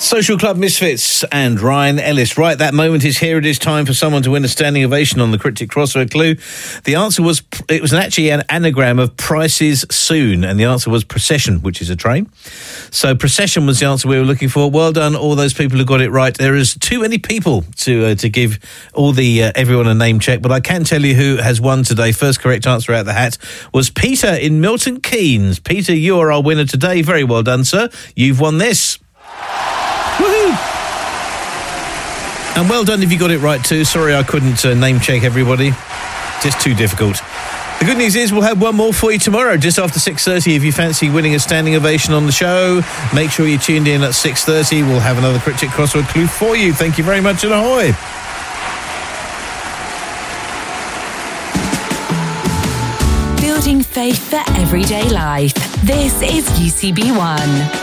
Social Club Misfits and Ryan Ellis. Right, that moment is here. It is time for someone to win a standing ovation on the Cryptic Crossword Clue. The answer was, it was actually an anagram of prices soon, and the answer was procession, which is a train. So procession was the answer we were looking for. Well done, all those people who got it right. There is too many people to give all the everyone a name check, but I can tell you who has won today. First correct answer out the hat was Peter in Milton Keynes. Peter, you are our winner today. Very well done, sir. You've won this. Woohoo! And well done if you got it right too. Sorry I couldn't name check everybody. Just too difficult. The good news is we'll have one more for you tomorrow, just after 6:30. If you fancy winning a standing ovation on the show, make sure you're tuned in at 6:30. We'll have another Cryptic Crossword Clue for you. Thank you very much and ahoy. Building faith for everyday life. This is UCB One.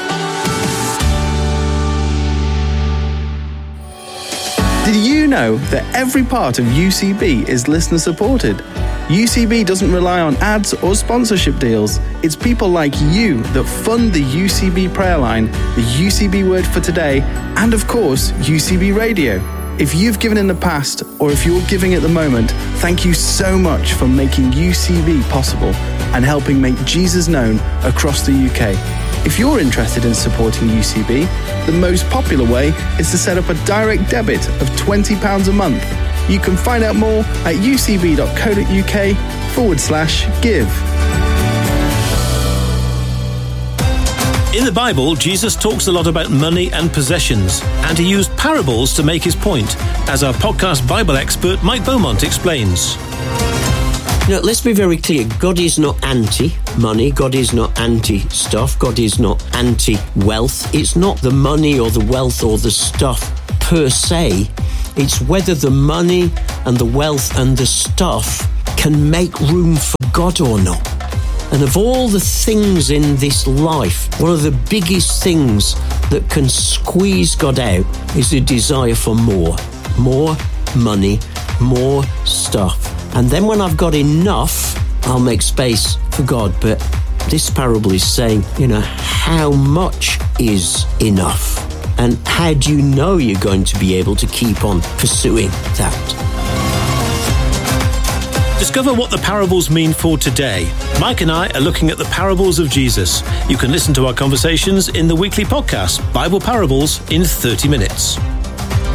Did you know that every part of UCB is listener supported? UCB doesn't rely on ads or sponsorship deals. It's people like you that fund the UCB prayer line, the UCB Word for Today, and of course, UCB Radio. If you've given in the past, or if you're giving at the moment, thank you so much for making UCB possible and helping make Jesus known across the UK. If you're interested in supporting UCB, the most popular way is to set up a direct debit of £20 a month. You can find out more at ucb.co.uk/give. In the Bible, Jesus talks a lot about money and possessions, and he used parables to make his point, as our podcast Bible expert Mike Beaumont explains. Let's be very clear. God is not anti-money. God is not anti-stuff. God is not anti-wealth. It's not the money or the wealth or the stuff per se. It's whether the money and the wealth and the stuff can make room for God or not. And of all the things in this life, one of the biggest things that can squeeze God out is the desire for more. More money, more stuff. And then when I've got enough, I'll make space for God. But this parable is saying, how much is enough? And how do you know you're going to be able to keep on pursuing that? Discover what the parables mean for today. Mike and I are looking at the parables of Jesus. You can listen to our conversations in the weekly podcast, Bible Parables in 30 Minutes.